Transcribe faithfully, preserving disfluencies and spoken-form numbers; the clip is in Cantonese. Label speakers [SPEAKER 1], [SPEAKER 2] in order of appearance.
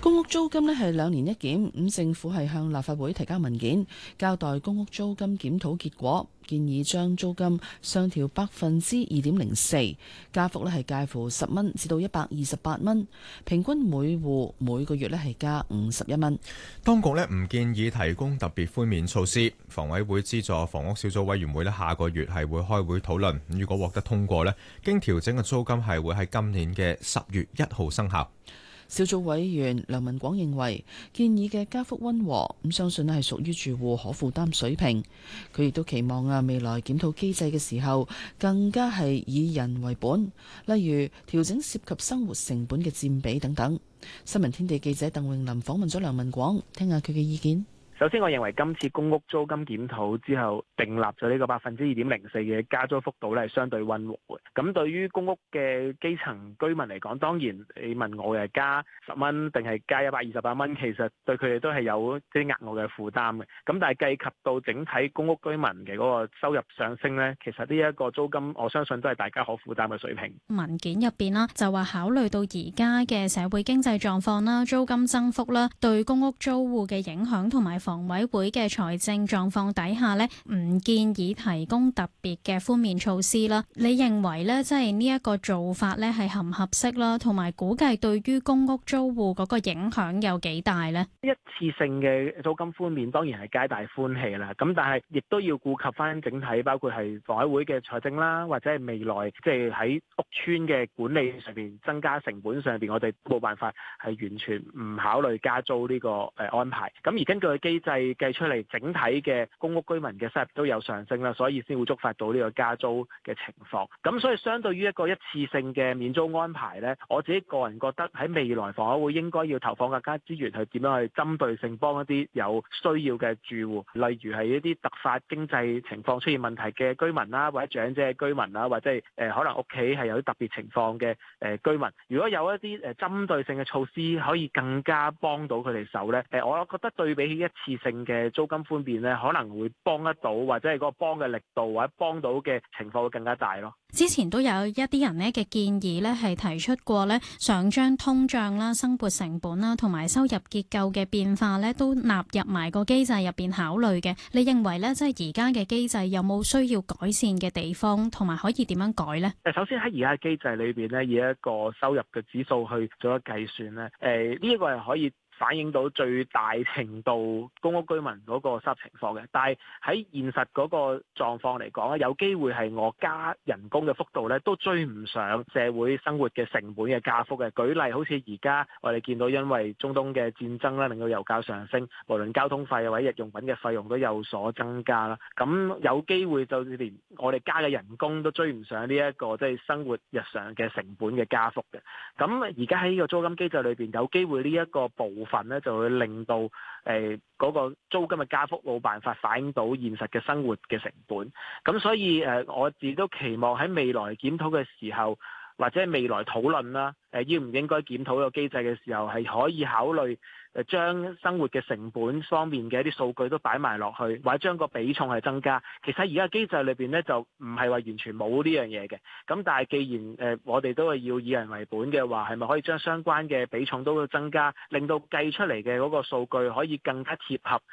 [SPEAKER 1] 公屋租金呢係兩年一檢，咁政府係向立法會提交文件，交代公屋租金檢討結果，建議將租金上調百分之二點零四，加幅呢係介乎十蚊至到一百二十八蚊，平均每戶每個月呢係加五十一蚊。
[SPEAKER 2] 當局呢唔建議提供特別寬免措施，房委會資助房屋小組委員會呢下個月係會開會討論，如果獲得通過呢，經調整嘅租金係會喺今年嘅十月一號生效。
[SPEAKER 1] 小組委員梁文廣認為建議嘅加幅溫和，咁相信係屬於住戶可負擔水平。佢亦都期望啊未來檢討機制嘅時候，更加係以人為本，例如調整涉及生活成本嘅佔比等等。新聞天地記者鄧詠琳訪問咗梁文廣，聽下佢嘅意見。
[SPEAKER 3] 首先，我認為今次公屋租金檢討之後訂立咗呢個百分之二點零四嘅加租幅度咧，係相對溫和嘅。咁對於公屋嘅基層居民嚟講，當然你問我係加十蚊定係加一百二十八蚊，其實對佢哋都係有啲額外嘅負擔嘅。咁但係計及到整體公屋居民嘅嗰個收入上升咧，其實呢一個租金我相信都係大家可負擔嘅水平。
[SPEAKER 4] 文件入邊啦，就話考慮到而家嘅社會經濟狀況啦、租金增幅啦，對公屋租戶嘅影響同埋房委會嘅財政狀況底下呢，唔建議提供特別嘅寬免措施啦。你認為呢，即係呢一個做法呢係合唔合適啦？同埋估計對於公屋租戶嗰個影響有幾大呢？
[SPEAKER 3] 一次性嘅租金寬免當然係皆大歡喜啦。咁但係亦都要顧及翻整體，包括係房委會嘅財政啦，或者係未來即係喺屋邨嘅管理上邊增加成本上邊，我哋冇辦法係完全唔考慮加租呢個誒安排。咁而根據機制計出嚟，整體嘅公屋居民嘅收入都有上升啦，所以先會觸發到呢個加租嘅情況。咁所以相對於一個一次性嘅免租安排呢，我自己個人覺得喺未來房委會應該要投放更加資源去點樣去針對性幫一啲有需要嘅住戶，例如係一啲突發經濟情況出現問題嘅居民啦，或者長者嘅居民啦，或者係誒可能屋企係有啲特別情況嘅誒居民。如果有一啲誒針對性嘅措施，可以更加幫到佢哋手呢，誒我覺得對比起一次性嘅租金寬免咧，可能會幫得到，或者係嗰個幫嘅力度或者幫到嘅情況會更加大咯。
[SPEAKER 4] 之前都有一啲人咧嘅建議咧，係提出過咧，想將通脹啦、生活成本啦同埋收入結構嘅變化咧，都納入埋個機制入邊考慮嘅。你認為咧，即係而家嘅機制有冇需要改善嘅地方，同埋可以點樣改呢？
[SPEAKER 3] 誒，首先喺而家嘅機制裏邊咧，以一個收入嘅指數去做咗計算咧，誒呢一個係可以反映到最大程度公屋居民嗰個收入情況嘅，但係喺現實嗰個狀況嚟講咧，有機會係我加人工嘅幅度咧，都追唔上社會生活嘅成本嘅加幅嘅。舉例好似而家我哋見到因為中東嘅戰爭咧，令到油價上升，無論交通費或者日用品嘅費用都有所增加啦。咁有機會就連我哋加嘅人工都追唔上呢一個即係生活日常嘅成本嘅加幅嘅。咁而家喺呢個租金機制裏邊，有機會呢一個部份咧就會令到誒嗰、呃那個租金嘅加幅冇辦法反映到現實嘅生活嘅成本，咁所以誒、呃、我自己都期望喺未來檢討嘅時候，或者未來討論啦，誒、呃、應唔應該檢討個機制嘅時候，係可以考慮誒將生活嘅成本方面嘅一啲數據都擺埋落去，或者將個比重係增加。其實而家機制裏邊咧就唔係話完全冇呢樣嘢嘅，咁但係既然誒、呃、我哋都係要以人為本嘅話，係咪可以將相關嘅比重都增加，令到計出嚟嘅嗰個數據可以更加貼合